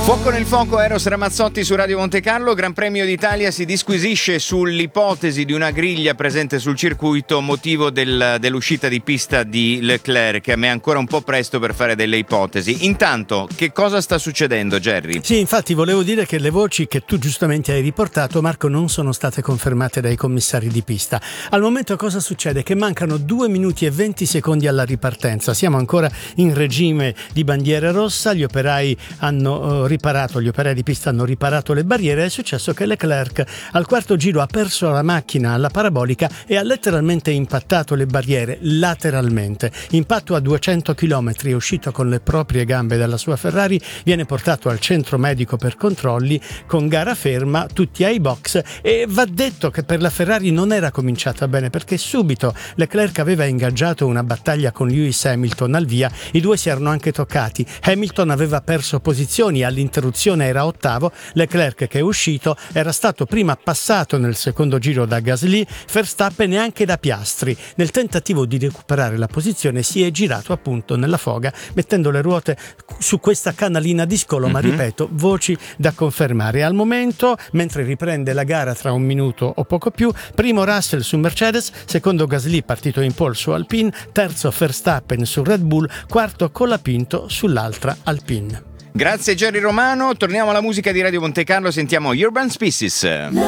Fuoco nel fuoco, Eros Ramazzotti su Radio Monte Carlo. Gran Premio d'Italia si disquisisce sull'ipotesi di una griglia presente sul circuito, motivo dell'uscita di pista di Leclerc. A me è ancora un po' presto per fare delle ipotesi. Intanto, che cosa sta succedendo, Gerry? Sì, infatti volevo dire che le voci che tu giustamente hai riportato, Marco, non sono state confermate dai commissari di pista. Al momento cosa succede? Che mancano 2 minuti e 20 secondi alla ripartenza. Siamo ancora in regime di bandiera rossa, gli operai di pista hanno riparato le barriere. È successo che Leclerc al quarto giro ha perso la macchina alla parabolica e ha letteralmente impattato le barriere lateralmente. Impatto a 200 km, è uscito con le proprie gambe dalla sua Ferrari, viene portato al centro medico per controlli, con gara ferma, tutti ai box. E va detto che per la Ferrari non era cominciata bene, perché subito Leclerc aveva ingaggiato una battaglia con Lewis Hamilton al via. I due si erano anche toccati. Hamilton aveva perso posizioni, all'interruzione era ottavo. Leclerc, che è uscito, era stato prima passato nel secondo giro da Gasly, Verstappen neanche da Piastri. Nel tentativo di recuperare la posizione si è girato appunto nella foga, mettendo le ruote su questa canalina di scolo, ma ripeto, voci da confermare. Al momento, mentre riprende la gara tra 1 minuto o poco più, primo Russell su Mercedes, secondo Gasly partito in pole su Alpine, terzo Verstappen su Red Bull, quarto Colapinto sull'altra Alpine. Grazie Gerry Romano, torniamo alla musica di Radio Monte Carlo, sentiamo Urban Species.